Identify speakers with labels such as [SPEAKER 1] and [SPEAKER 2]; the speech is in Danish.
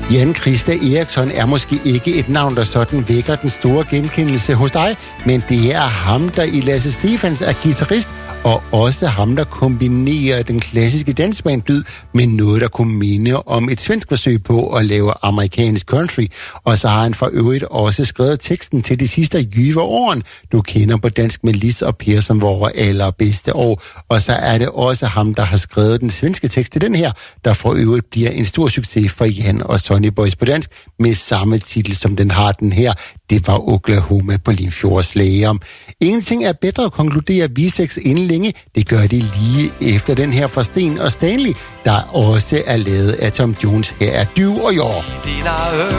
[SPEAKER 1] Jan Christa Eriksson er måske ikke et navn, der sådan vækker den store genkendelse hos dig, men det er ham, der i Lasse Stephans er guitarist, og også ham, der kombinerer den klassiske dansbandlyd med noget, der kunne minde om et svensk forsøg på at lave amerikansk country. Og så har han for øvrigt også skrevet teksten til de sidste Jyve åren, du kender på dansk med Lis og Per som vores allerbedste år. Og så er det også ham, der har skrevet den svenske tekst til den her, der for øvrigt bliver en stor succes for Jan og Sonny Boys på dansk, med samme titel som den har den her. Det var Oklahoma på Limfjords Læger. Ingenting er bedre at konkludere V6 inden længe. Det gør de lige efter den her fra Sten og Stanley, der også er lavet af Tom Jones. Her er Du og Jeg.